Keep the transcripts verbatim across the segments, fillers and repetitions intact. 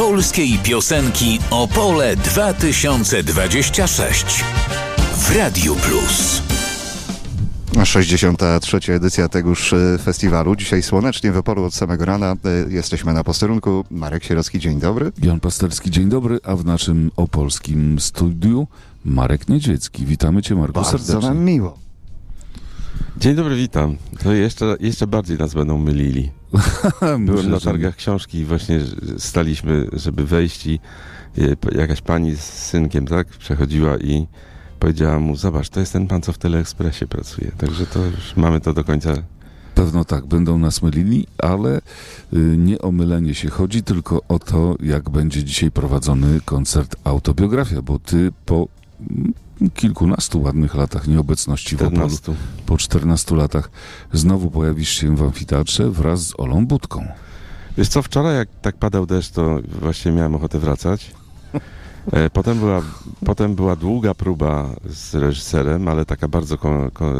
polskiej piosenki Opole dwa tysiące dwadzieścia sześć w Radiu Plus. sześćdziesiąta trzecia edycja tegoż festiwalu. Dzisiaj słonecznie w Opolu od samego rana. Jesteśmy na posterunku. Marek Sierocki, dzień dobry. Jan Pasterski, dzień dobry, a w naszym opolskim studiu Marek Niedźwiecki. Witamy Cię, Marku, Bardzo serdecznie. nam miło. Dzień dobry, witam. To jeszcze, jeszcze bardziej nas będą mylili. Byłem Myślę, na że- targach książki i właśnie staliśmy, żeby wejść i i jakaś pani z synkiem, tak, przechodziła i powiedziała mu, zobacz, to jest ten pan, co w Teleekspresie pracuje. Także to już mamy to do końca. Pewno tak, będą nas mylili, ale y, nie o mylenie się chodzi, tylko o to, jak będzie dzisiaj prowadzony koncert Autobiografia, bo Ty po mm, kilkunastu ładnych latach nieobecności w Opolu, czternastu. po czternastu latach, znowu pojawisz się w amfiteatrze wraz z Olą Budką. Wiesz co, wczoraj jak tak padał deszcz, to właśnie miałem ochotę wracać. E, potem, była, potem była długa próba z reżyserem, ale taka bardzo kon, kon,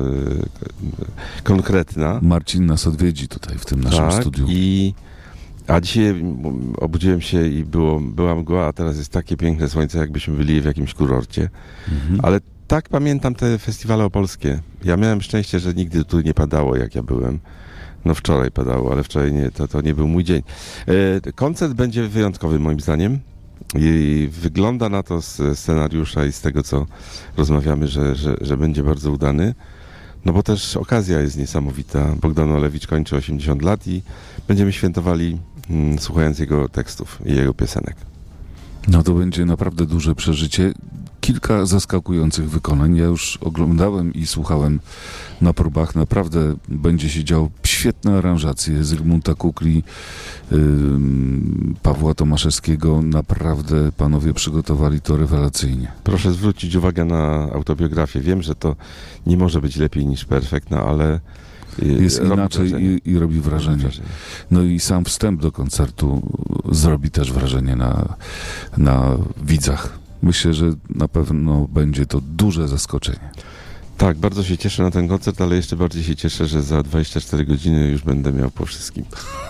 konkretna. Marcin nas odwiedzi tutaj w tym naszym Tak, studiu. I, a dzisiaj m, obudziłem się i było, była mgła, a teraz jest takie piękne słońce, jakbyśmy byli w jakimś kurorcie. Mhm. Ale tak pamiętam te festiwale opolskie. Ja miałem szczęście, że nigdy tu nie padało, jak ja byłem. No wczoraj padało, ale wczoraj nie, to, to nie był mój dzień. E, koncert będzie wyjątkowy moim zdaniem. I wygląda na to z scenariusza i z tego, co rozmawiamy, że, że, że będzie bardzo udany. No bo też okazja jest niesamowita. Bogdan Olewicz kończy osiemdziesiąt lat i będziemy świętowali mm, słuchając jego tekstów i jego piosenek. No to będzie naprawdę duże przeżycie. Kilka zaskakujących wykonań. Ja już oglądałem i słuchałem na próbach. Naprawdę będzie się działo. Świetne aranżacje Zygmunta Kukli, yy, Pawła Tomaszewskiego. Naprawdę panowie przygotowali to rewelacyjnie. Proszę zwrócić uwagę na autobiografię. Wiem, że to nie może być lepiej niż Perfekt, no ale y, Jest robi inaczej wrażenie. i, i robi wrażenie. wrażenie. No i sam wstęp do koncertu zrobi też wrażenie na, na widzach. Myślę, że na pewno będzie to duże zaskoczenie. Tak, bardzo się cieszę na ten koncert, ale jeszcze bardziej się cieszę, że za dwadzieścia cztery godziny już będę miał po wszystkim.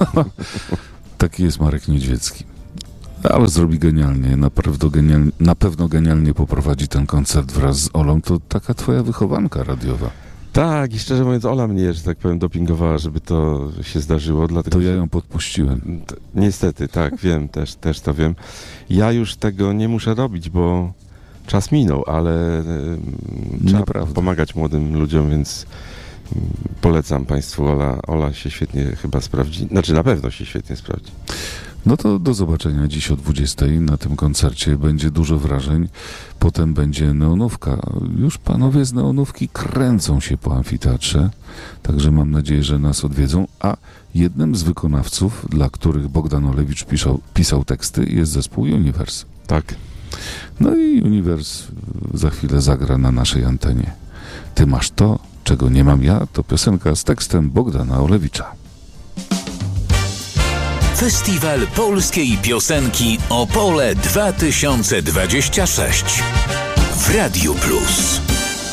Taki jest Marek Niedźwiecki. Ale zrobi genialnie, na pewno genialnie, na pewno genialnie poprowadzi ten koncert wraz z Olą. To taka twoja wychowanka radiowa. Tak, i szczerze mówiąc, Ola mnie, że tak powiem, dopingowała, żeby to się zdarzyło, dlatego To ja że- ją podpuściłem. T- Niestety, tak, wiem, też, też to wiem. Ja już tego nie muszę robić, bo czas minął, ale e, trzeba Naprawdę. pomagać młodym ludziom, więc mm, polecam Państwu. Ola, Ola się świetnie chyba sprawdzi. Znaczy, na pewno się świetnie sprawdzi. No to do zobaczenia dziś o dwudziestej na tym koncercie. Będzie dużo wrażeń. Potem będzie neonówka. Już panowie z neonówki kręcą się po amfiteatrze. Także mam nadzieję, że nas odwiedzą. A jednym z wykonawców, dla których Bogdan Olewicz pisał, pisał teksty, jest zespół Universe. Tak. No i Universe za chwilę zagra na naszej antenie. Ty masz to, czego nie mam ja. To piosenka z tekstem Bogdana Olewicza. Festiwal polskiej piosenki Opole dwa tysiące dwadzieścia sześć w Radiu Plus.